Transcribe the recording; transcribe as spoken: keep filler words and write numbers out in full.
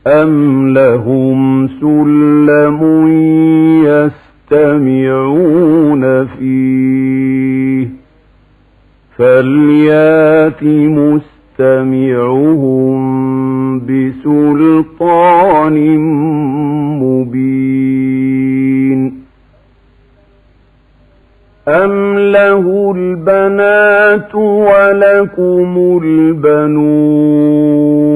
أَمْ لَهُمْ سُلَّمٌ يَسْتَمِعُونَ فِيهِ فَلْيَأْتِ مُسْتَمِعُهُم بِسُلْطَانٍ مُّبِينٍ أَمْ لَهُ الْبَنَاتُ وَلَكُمُ الْبَنُونَ